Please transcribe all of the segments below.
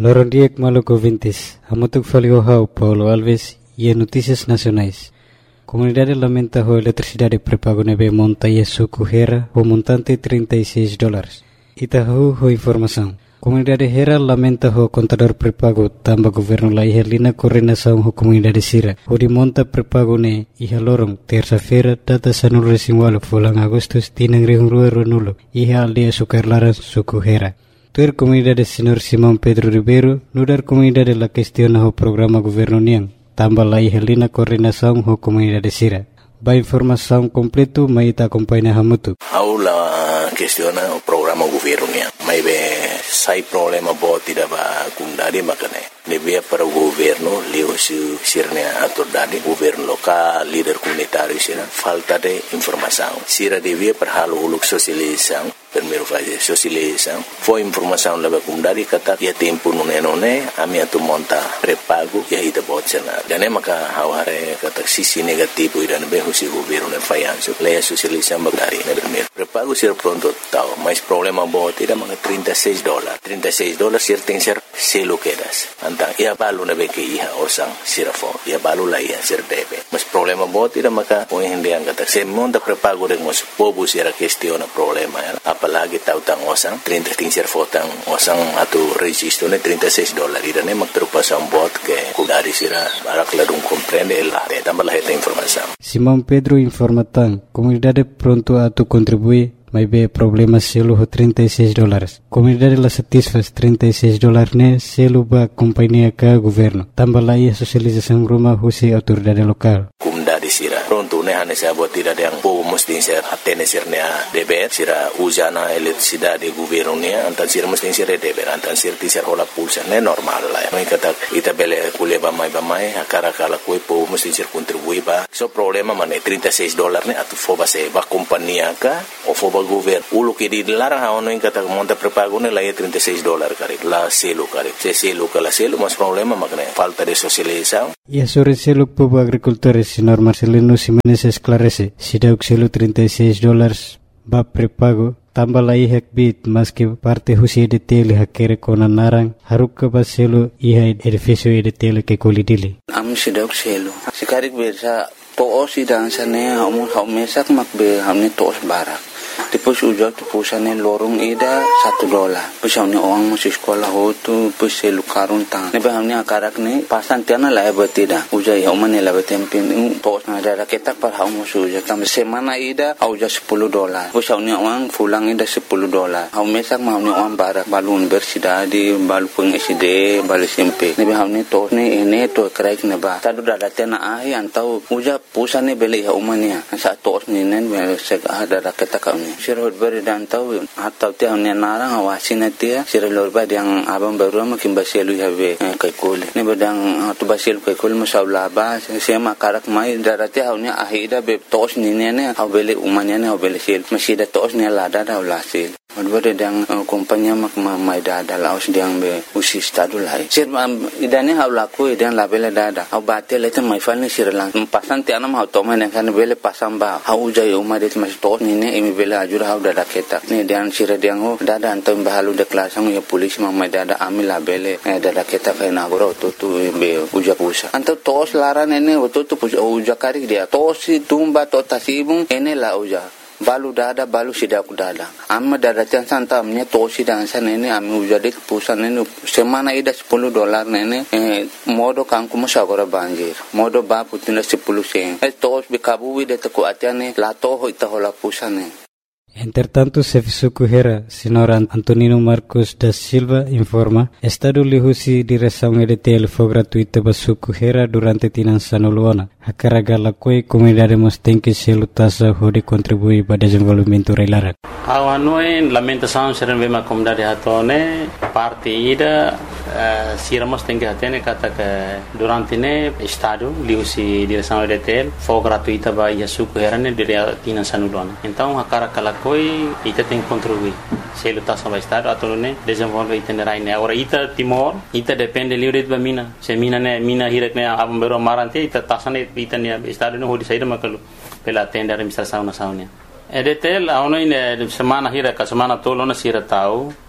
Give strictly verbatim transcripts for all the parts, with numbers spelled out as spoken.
Lorondiek Maluco Vintis, Amutuk Faliohau, Paulo Alves e Notícias Nacionais. Comunidade lamenta a eletricidade prepago nebe monta e suco Hera, o montante trinta e seis dólares. Itahu ho informação. Comunidade Hera lamenta o contador prepago tamba governo la ihelina coordenação ho comunidade Sira. O de monta prepago ne iha lorong terça-feira data sanul resimwalo fulang Agustus tinang rihung rua runulo iha aldea sukarlaran suco Hera. Tuer comunidade Senhor Simão Pedro Ribeiro nudar comunidade la questiona o programa governo niang tamba la ihelina coordenação ho comunidade Sira. Ba informação completo mai ta acompanha hamutu. Aula questiona o programa governo niang. Mai be sai problema boti da ba kundari makane. Nebia para o governo, leo si sirne autoridade, governo local, líder comunitário sira, falta de informação. Sira devia para halo uluk socialização, primeiro fazer socialização. Foi informação leva kundari kata ya tempo nune nune, ami atu monta prepago ya ida botsena. Dane maka haware kata sisi negativo ida nebe husi governo ne fayanso. Leia socialização bagari ne primeiro. Prepago sira pronto tau, mas problema boti da maka trinta e seis dólares. trinta e seis dólares sir tem ser selo quedas. Antang ia balu na beke iha osang sirafo ia balu la iha sir debe mas problema bot ida maka o hindi ang kata se monta prepago de mos pobu sira questiona problema ya apalagi tautang osang trinta ting sir fotang osang atu registro ne trinta e seis dólares ida ne magtrupasan bot ke kudari sira barak ladung comprende el de tambah la esta informação. Simão Pedro informa tan comunidade pronto a tu contribuir. Mas be problema selo ho trinta e seis dólares. Comunidade la satisfaz trinta e seis dólares ne selo ba companhia ka governo. Tambah la ia socialização rumah husi autoridade lokal. Comunidade sira pronto ne hane sa botira yang po mesti ser atene sir ne deber sira usana eletricidade governo ne antan sira mesti ser deber antan sir ti ser hola pulsa ne normal la. Mai kata ita bele kule ba mai ba mai akara kala ko po mesti ser contribui ba. So problema mane trinta e seis dólares ne atu fo ba se ba companhia ka o fo governo ulo que di lara ha ono ingata monta prepago ne la e trinta e seis dólares cari la selo cari se selo que la selo mas problema magna falta de socialização e sobre selo povo agricultores senhor Marcelino Simenez esclarece se deu selo trinta e seis dólares ba prepago tambah la ihek bit mas que parte husi de tele hakere kona narang haruka ba selo iha edifício de tele que colidili am se deu selo se cari bersa to si dan sane hamu hamesak makbe hamne tos barak. Depois ujar tu pusane lorong ida satu dolar. Depois hamne orang masih sekolah ho tu depois selu karun tang. Nebe hamne akarak ne pasan tiana la betida. Ujar ya umane la betempin tos na ada ketak par hamu ujar kam semana ida ujar sepuluh dolar. Depois hamne orang pulang ida sepuluh dolar. Hamesak hamne orang barak balun bersida di balu peng S D balu S M P. Nebe hamne tos ne ene to kraik ne ba. Tadu dah tena ahi antau ujar pusane beli ha umania. Sa tos ni nen sek ada ketak sirot beri dan tahu atau tiang ni narang awasin dia sirot beri yang abang baru makin basilu habe kaikul ni bedang tu basilu kaikul masalah bah saya makarak mai darati haunya ahida be tos ni ni ni hau beli umanya ni hau beli sil masih ada tos ni lada dah ulasil Advare dang kompanya mak mai dada laos diang be usi stadu lai. Sir idane hau laku idan labele dada. Hau bate lete mai falni sirlang. Pasan ti anam hau toma ne kan bele pasang ba. Hau jai uma det mas tos ni ne imi bele ajur hau dada keta. Ni diang sir diang ho dada antam bahalu de klasang ya polis mak mai dada ami labele dada keta kai na goro tu tu be uja pusa. Antam tos laran ene tu tu uja kari dia. Tos tumba to tasibung ene la uja. Balu dada balu sidak dada amma dada tian santa amnya tosi dan sana ini ami ujadi pusan ini semana ida sepuluh dolar nene eh, modo kangku musagora banjir modo ba putina sepuluh sen eh tos bikabu wide teku atiane la toho ita hola pusane. Entretanto, Serviço Correira, senhor Antonino Marcos da Silva informa, Estado lihusi direção E D T L foi gratuita para Correira durante Tinançano Luana. A carga la coi comunidade mostém que se lutassa de contribuir para o desenvolvimento reilara. A noi lamentação ser uma comunidade hatone parte ida sira mostém que hatene kata que durante ne Estado lihusi direção E D T L foi gratuita para Iasu Correira ne dire Tinançano Luana. Então a carga la coi ita tem que contribuir. Se lutassa para Estado atau ne desenvolver itinerário ne. Agora ita Timor ita depende livre de mina. Se mina ne mina hirek ne abang bero marante ita tasane ita ne Estado ne hodi saída makalu pela tenda administração nacional. E D T L a ono ine semana hirek semana tolo na sira tau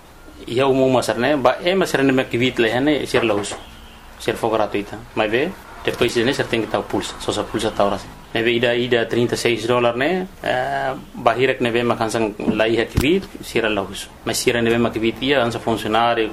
ia umum masarne ba e masarne me kivit lehane sir lahus sir for gratuita mas be depois ne ser tem que estar pulsa só sa pulsa ta horas ne be ida ida trinta e seis dólares ne bahirek ne be makansang lai ha kivit sir lahus mas sir ne be makivit ia ansa funcionário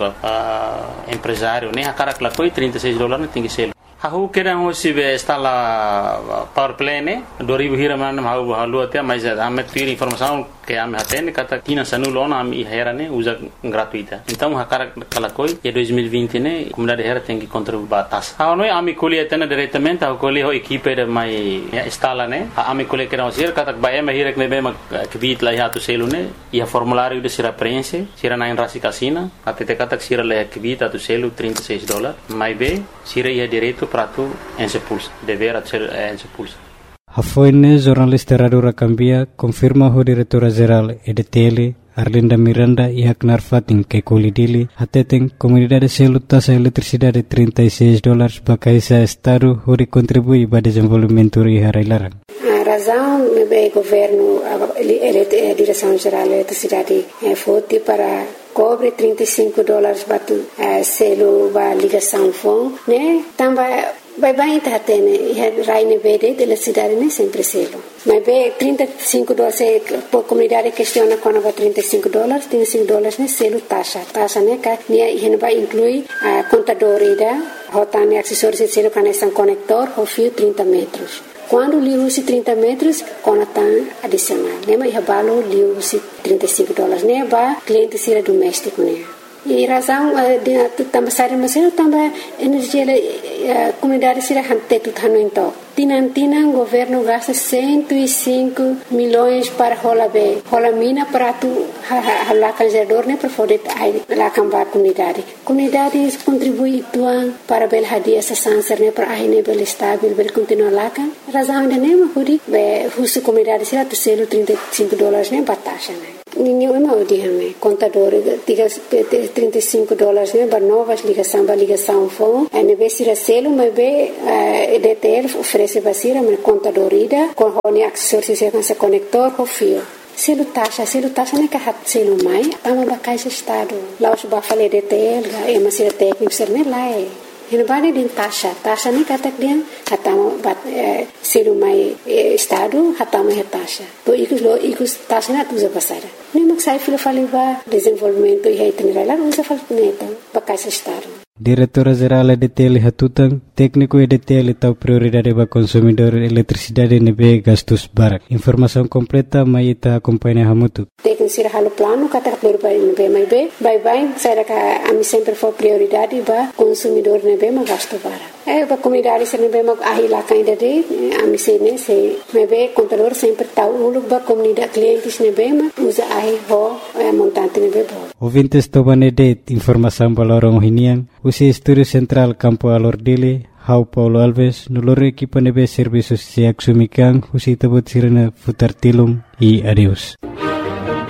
empresário ne akarak la coi trinta e seis dólares ne tem que ser Aku kira hosi be instala power play ne dua ribu hira mana mau halu atia mais ame tiri informação que ame hatene kata tina sanulona ame hera ne usa gratuita então hakara kalakoi e dois mil e vinte ne comunidade hera tem que contribuir batas ha noi ame colhe tena diretamente ha colhe ho equipe de mai instala ne ame colhe kira hosi kata ba eme hira ne be ma kvit la hatu selune ia formulário de sira prense sira na rasi casina até kata sira la kvit atu selu trinta e seis dólares mai be sira ia direito prato en sepulsa dever ser en sepulsa. Hafoine jornalista Radura Cambia confirma o diretora-geral E D T L Arlinda Miranda e Haknar Fatin que colidili ateten comunidade selu taxa eletricidade trinta e seis dólares para esse estado onde contribui para o desenvolvimento e harailaran. A razão é o governo, a direção-geral da eletricidade foi para cobre trinta e cinco dólares para o selo para ligação fone, né? Também vai bem tá tendo raine verde de eletricidade né sempre selo. Mas bem trinta e cinco dólares por comunidade questiona quando vai trinta e cinco dólares, trinta e cinco dólares né selo taxa, taxa né que né vai incluir a contador ida, rotane acessórios de selo conexão conector, o fio trinta metros. Quando liu-se trinta metros, conta adicional. Lembra que o liu-se trinta e cinco dólares, né? Para cliente ser doméstico, né? E razão de também sair mas também energia a comunidade será hante tudo no então tinan tinan governo gasta cento e cinco milhões para rola be rola mina para tu hala canjador né para poder lá cambar comunidade comunidade contribui tuan para bel hadia essa sanser né para aí né bel estável bel continuar lá kan razão de né mas be husu comunidade será tu selo trinta e cinco dólares né batasha né ninguém não diz contador diga trinta e cinco dólares né para novas ligação para ligação fone é ne ser selo mas be E D T L oferece basira mas contador ida com o acessório se com conector o fio selo taxa selo taxa né que hat selo mai tama ba caixa estado lá os ba fale E D T L é mas ser técnico ser né lá é Ini bani din taxa, taxa ni kata dia hatama bat selu mai estado hatama he taxa. To ikus lo ikus taxa na tuza pasara. Ni maksai filo faliba desenvolvimento e itinerário usa falpuneta bakais estado. Diretora-Geral E D T L Hatutang, técnico E D T L tahu prioridade para consumidor eletricidade nebe gastos barak. Informação completa mai ita acompanha hamutu. Técnico sira halo plano kata prioridade nebe mai be, bye bye saya ka ami sempre for prioridade para consumidor nebe ma gasto barak. Eh para comunidade sira nebe ma ahila kainda de ami se ne se nebe contador sempre tahu uluk ba comunidade clientes nebe ma usa ahi ho montante nebe bo. Ouvintes tobanede informação balorong hinian. Usi Estúdio Central Campo Alordile, Hau Paulo Alves, noloro equipa nebe serviços se axumikan, usi tabot sirena futar tilum e adeus.